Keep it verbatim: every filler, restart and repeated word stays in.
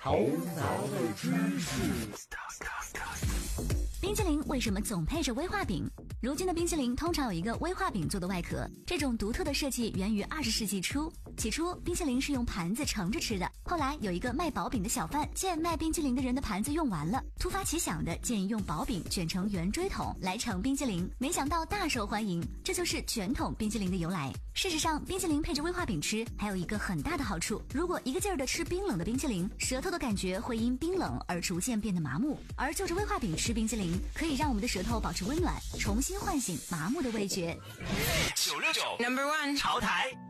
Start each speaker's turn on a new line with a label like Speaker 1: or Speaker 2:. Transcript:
Speaker 1: 头脑的知识。
Speaker 2: 冰淇淋为什么总配着威化饼？如今的冰淇淋通常有一个威化饼做的外壳，这种独特的设计源于二十世纪初。起初，冰淇淋是用盘子盛着吃的，后来有一个卖薄饼的小贩见卖冰淇淋的人的盘子用完了，突发奇想的建议用薄饼卷成圆锥筒来盛冰淇淋，没想到大受欢迎，这就是卷筒冰淇淋的由来。事实上，冰淇淋配着威化饼吃还有一个很大的好处，如果一个劲儿的吃冰冷的冰淇淋，舌头的感觉会因冰冷而逐渐变得麻木，而就着威化饼吃冰淇淋可以让我们的舌头保持温暖，重新唤醒麻木的味觉。
Speaker 3: 九六九 Number One 潮台。